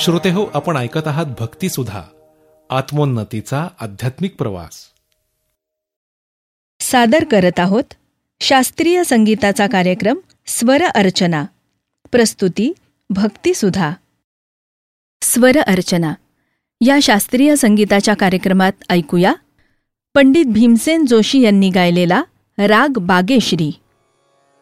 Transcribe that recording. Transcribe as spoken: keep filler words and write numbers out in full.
श्रोतेहो, आपण ऐकत आहात भक्तिसुधा, आत्मोन्नतीचा आध्यात्मिक प्रवास. सादर करत आहोत शास्त्रीय संगीताचा कार्यक्रम स्वर अर्चना. प्रस्तुती भक्तिसुधा. स्वर अर्चना या शास्त्रीय संगीताच्या कार्यक्रमात ऐकूया पंडित भीमसेन जोशी यांनी गायलेला राग बागेश्री.